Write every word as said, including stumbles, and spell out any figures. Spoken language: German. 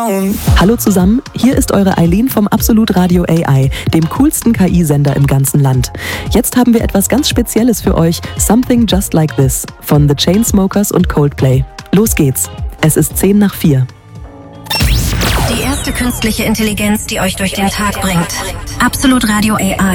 down. Hallo zusammen, hier ist eure Eileen vom Absolut Radio A I, dem coolsten K I-Sender im ganzen Land. Jetzt haben wir etwas ganz Spezielles für euch, Something Just Like This von The Chainsmokers und Coldplay. Los geht's, es ist zehn nach vier. Die erste künstliche Intelligenz, die euch durch den Tag bringt. Absolut Radio A I.